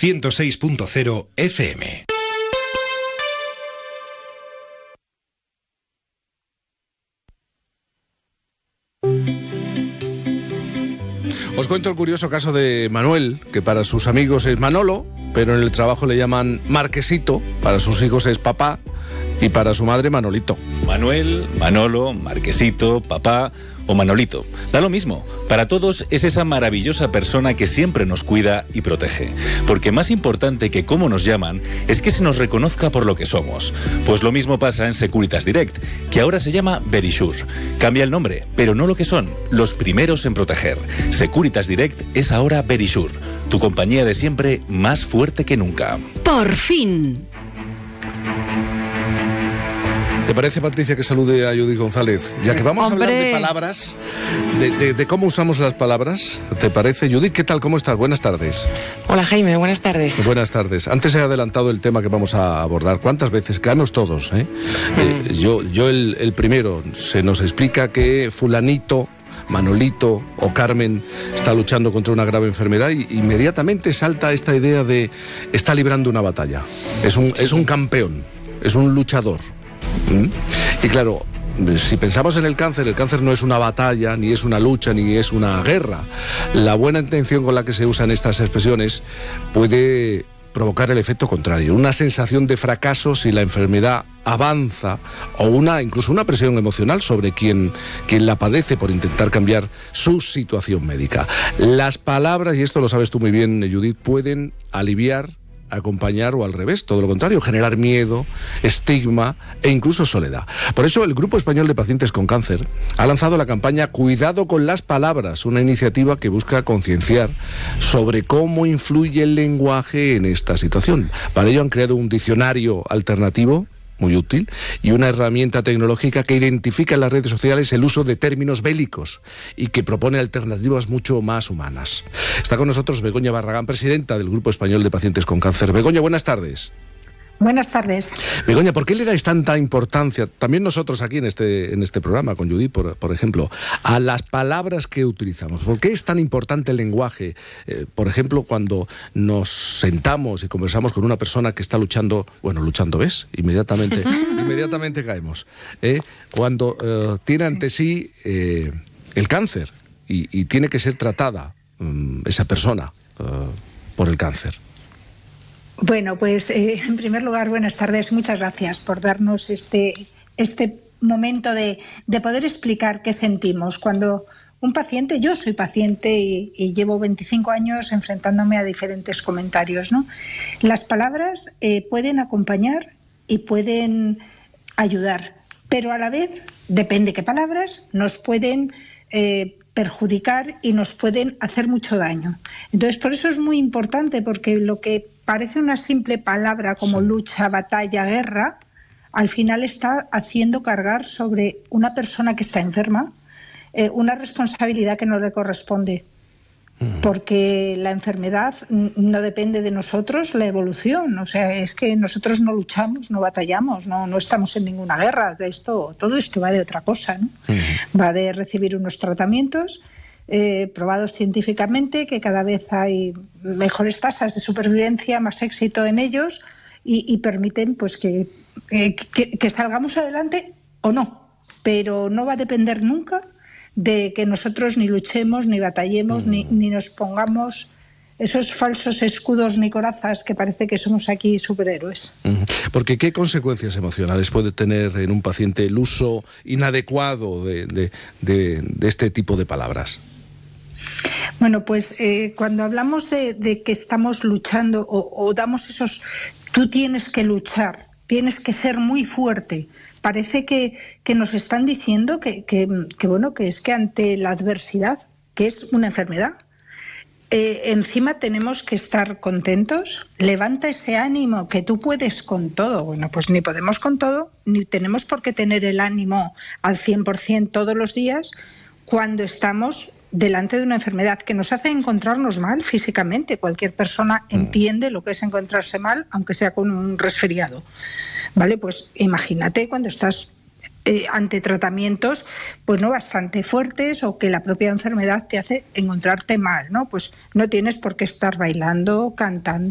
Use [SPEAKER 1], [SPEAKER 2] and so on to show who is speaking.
[SPEAKER 1] 106.0 FM.
[SPEAKER 2] Os cuento el curioso caso de Manuel, que para sus amigos es Manolo, pero en el trabajo le llaman Marquesito, para sus hijos es papá y para su madre Manolito.
[SPEAKER 3] Manuel, Manolo, Marquesito, papá o Manolito. Da lo mismo. Para todos es esa maravillosa persona que siempre nos cuida y protege. Porque más importante que cómo nos llaman es que se nos reconozca por lo que somos. Pues lo mismo pasa en Securitas Direct, que ahora se llama Verisure. Cambia el nombre, pero no lo que son, los primeros en proteger. Securitas Direct es ahora Verisure, tu compañía de siempre más fuerte que nunca.
[SPEAKER 4] ¡Por fin!
[SPEAKER 2] ¿Te parece, Patricia, que salude a Judith González? Ya que vamos a hablar de palabras, de cómo usamos las palabras. ¿Te parece? Judith, ¿qué tal? ¿Cómo estás? Buenas tardes.
[SPEAKER 5] Hola, Jaime. Buenas tardes.
[SPEAKER 2] Buenas tardes. Antes he adelantado el tema que vamos a abordar. ¿Cuántas veces? Caemos todos, ¿eh? Yo el primero. Se nos explica que fulanito, Manolito o Carmen está luchando contra una grave enfermedad y inmediatamente salta esta idea de está librando una batalla. Es un campeón, es un luchador. Y claro, si pensamos en el cáncer no es una batalla, ni es una lucha, ni es una guerra. La buena intención con la que se usan estas expresiones puede provocar el efecto contrario, una sensación de fracaso si la enfermedad avanza o incluso una presión emocional sobre quien la padece por intentar cambiar su situación médica. Las palabras, y esto lo sabes tú muy bien, Judith, pueden aliviar, acompañar o al revés, todo lo contrario, generar miedo, estigma e incluso soledad. Por eso el Grupo Español de Pacientes con Cáncer ha lanzado la campaña Cuidado con las Palabras, una iniciativa que busca concienciar sobre cómo influye el lenguaje en esta situación. Para ello han creado un diccionario alternativo muy útil, y una herramienta tecnológica que identifica en las redes sociales el uso de términos bélicos y que propone alternativas mucho más humanas. Está con nosotros Begoña Barragán, presidenta del Grupo Español de Pacientes con Cáncer. Begoña, buenas tardes.
[SPEAKER 6] Buenas tardes.
[SPEAKER 2] Begoña, ¿por qué le dais tanta importancia, también nosotros aquí en este programa, con Judith, por ejemplo, a las palabras que utilizamos? ¿Por qué es tan importante el lenguaje? Por ejemplo, cuando nos sentamos y conversamos con una persona que está luchando, ¿ves? Inmediatamente caemos. Cuando tiene ante sí el cáncer y tiene que ser tratada esa persona por el cáncer.
[SPEAKER 6] Bueno, pues en primer lugar, buenas tardes. Muchas gracias por darnos este momento de poder explicar qué sentimos cuando un paciente, yo soy paciente y llevo 25 años enfrentándome a diferentes comentarios, ¿no? Las palabras pueden acompañar y pueden ayudar, pero a la vez, depende qué palabras, nos pueden perjudicar y nos pueden hacer mucho daño. Entonces, por eso es muy importante, porque lo que parece una simple palabra como lucha, batalla, guerra, al final está haciendo cargar sobre una persona que está enferma una responsabilidad que no le corresponde. Porque la enfermedad no depende de nosotros, la evolución. O sea, es que nosotros no luchamos, no batallamos, no estamos en ninguna guerra. Todo esto va de otra cosa, ¿no? Va de recibir unos tratamientos probados científicamente, que cada vez hay mejores tasas de supervivencia, más éxito en ellos y permiten pues que salgamos adelante o no. Pero no va a depender nunca de que nosotros ni luchemos, ni batallemos, ni nos pongamos esos falsos escudos ni corazas que parece que somos aquí superhéroes.
[SPEAKER 2] Porque ¿qué consecuencias emocionales puede tener en un paciente el uso inadecuado de este tipo de palabras?
[SPEAKER 6] Bueno, pues cuando hablamos de que estamos luchando o damos esos... Tú tienes que luchar, tienes que ser muy fuerte. Parece que nos están diciendo que es que ante la adversidad, que es una enfermedad, encima tenemos que estar contentos. Levanta ese ánimo, que tú puedes con todo. Bueno, pues ni podemos con todo, ni tenemos por qué tener el ánimo al 100% todos los días cuando estamos delante de una enfermedad que nos hace encontrarnos mal físicamente. Cualquier persona entiende lo que es encontrarse mal, aunque sea con un resfriado. ¿Vale? Pues imagínate cuando estás ante tratamientos pues no bastante fuertes o que la propia enfermedad te hace encontrarte mal, ¿no? Pues no tienes por qué estar bailando, cantando,